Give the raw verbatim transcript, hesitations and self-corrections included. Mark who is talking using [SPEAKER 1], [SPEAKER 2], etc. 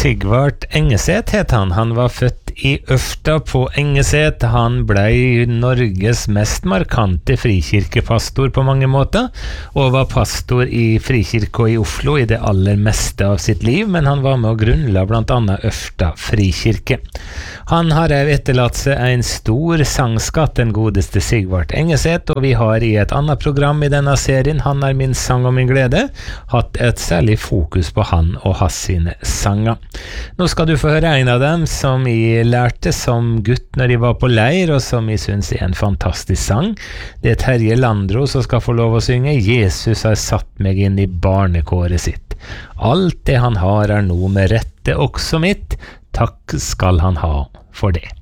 [SPEAKER 1] Sigvard Engeset het han. Han var født i Øfta på Engeset. Han ble Norges mest markante frikirkepastor på mange måter, og var pastor i frikirka i Oslo i det aller meste av sitt liv, men han var med å grunnla blant annet Øfta frikirke. Han har også etterlatt seg en stor sangskatt, den godeste Sigvard Engeset, og vi har i et annet program i denne serien, Han er min sang og min glede, hatt et særlig fokus på han og hans sine sanger. Nå skal du få høre en av dem som jeg lærte som gutt når jeg var på leir, og som jeg synes er en fantastisk sang. Det er Terje Landro som skal få lov å synge Jesus har satt meg inn i barnekåret sitt. Alt det han har er nå med rette også mitt. Takk skal han ha for det.